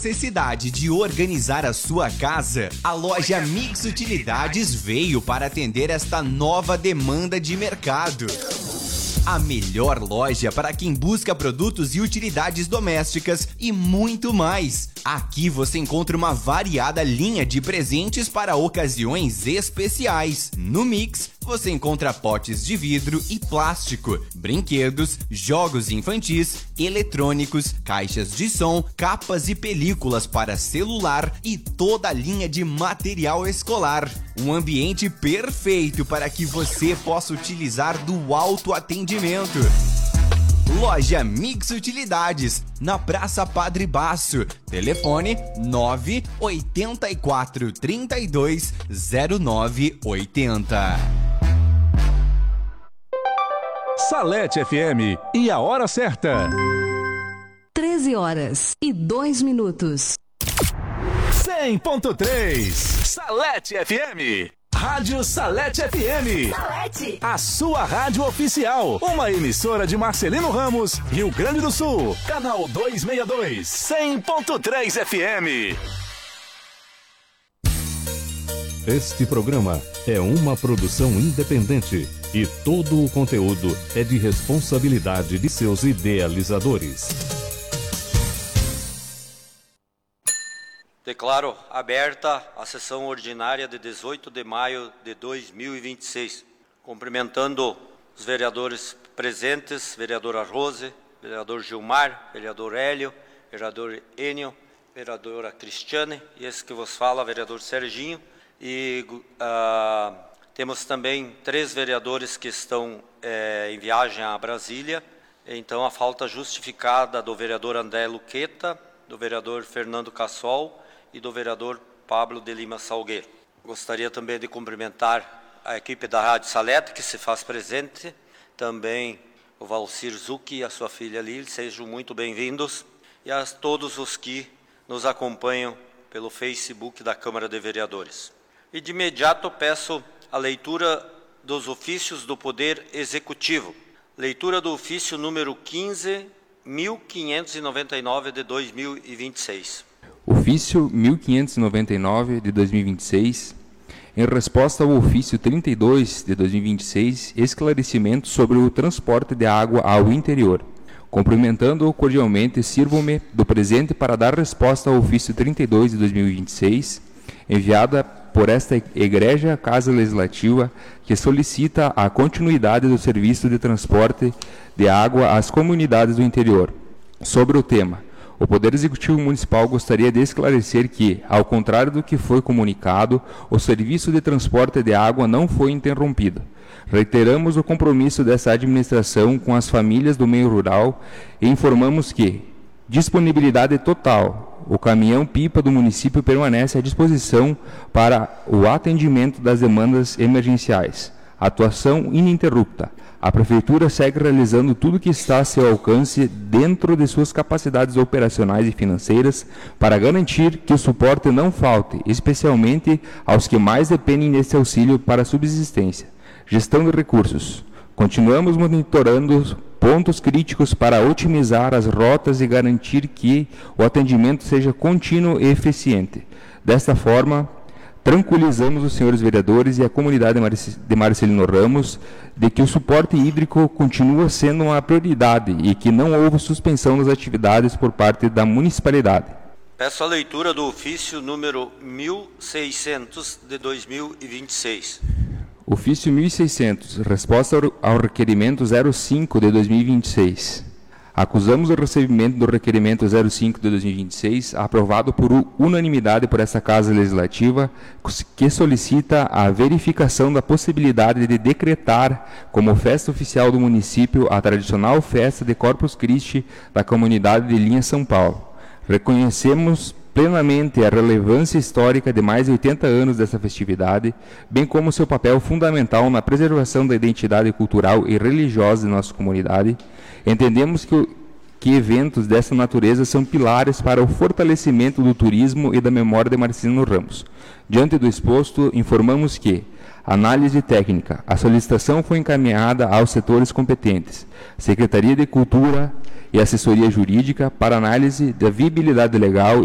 necessidade de organizar a sua casa, a loja Mix Utilidades veio para atender esta nova demanda de mercado. A melhor loja para quem busca produtos e utilidades domésticas e muito mais. Aqui você encontra uma variada linha de presentes para ocasiões especiais. No Mix, você encontra potes de vidro e plástico, brinquedos, jogos infantis, eletrônicos, caixas de som, capas e películas para celular e toda a linha de material escolar. Um ambiente perfeito para que você possa utilizar do autoatendimento. Loja Mix Utilidades, na Praça Padre Basso. Telefone 984 32 0980. Salete FM e a hora certa. 13h02. 100.3 Salete FM. Rádio Salete FM. Salete. A sua rádio oficial. Uma emissora de Marcelino Ramos, Rio Grande do Sul. Canal 262. 100.3 FM. Este programa é uma produção independente e todo o conteúdo é de responsabilidade de seus idealizadores. Declaro aberta a sessão ordinária de 18 de maio de 2026. Cumprimentando os vereadores presentes, vereadora Rose, vereador Gilmar, vereador Hélio, vereador Enio, vereadora Cristiane e esse que vos fala, vereador Serginho. E temos também 3 vereadores que estão em viagem a Brasília. Então, a falta justificada do vereador André Luqueta, do vereador Fernando Cassol e do vereador Pablo de Lima Salgueiro. Gostaria também de cumprimentar a equipe da Rádio Salete, que se faz presente, também o Valcir Zucchi e a sua filha Lili, sejam muito bem-vindos, e a todos os que nos acompanham pelo Facebook da Câmara de Vereadores. E de imediato peço a leitura dos ofícios do Poder Executivo. Leitura do ofício número 15.599 de 2026. Ofício 1599 de 2026, em resposta ao ofício 32 de 2026, esclarecimento sobre o transporte de água ao interior. Cumprimentando-o cordialmente, sirvo-me do presente para dar resposta ao ofício 32 de 2026, enviada por esta egrégia Casa Legislativa, que solicita a continuidade do serviço de transporte de água às comunidades do interior. Sobre o tema, o Poder Executivo Municipal gostaria de esclarecer que, ao contrário do que foi comunicado, o serviço de transporte de água não foi interrompido. Reiteramos o compromisso dessa administração com as famílias do meio rural e informamos que, disponibilidade total, o caminhão-pipa do município permanece à disposição para o atendimento das demandas emergenciais. Atuação ininterrupta. A Prefeitura segue realizando tudo que está a seu alcance dentro de suas capacidades operacionais e financeiras para garantir que o suporte não falte, especialmente aos que mais dependem desse auxílio para a subsistência. Gestão de recursos. Continuamos monitorando pontos críticos para otimizar as rotas e garantir que o atendimento seja contínuo e eficiente. Desta forma, tranquilizamos os senhores vereadores e a comunidade de Marcelino Ramos de que o suporte hídrico continua sendo uma prioridade e que não houve suspensão das atividades por parte da municipalidade. Peço a leitura do ofício número 1600 de 2026. Ofício 1600, resposta ao requerimento 05 de 2026. Acusamos o recebimento do requerimento 05 de 2026, aprovado por unanimidade por essa Casa Legislativa, que solicita a verificação da possibilidade de decretar como festa oficial do município a tradicional festa de Corpus Christi da comunidade de Linha São Paulo. Reconhecemos plenamente a relevância histórica de mais de 80 anos dessa festividade, bem como seu papel fundamental na preservação da identidade cultural e religiosa de nossa comunidade. Entendemos que eventos dessa natureza são pilares para o fortalecimento do turismo e da memória de Marcelino Ramos. Diante do exposto, informamos que, análise técnica, a solicitação foi encaminhada aos setores competentes, Secretaria de Cultura e Assessoria Jurídica, para análise da viabilidade legal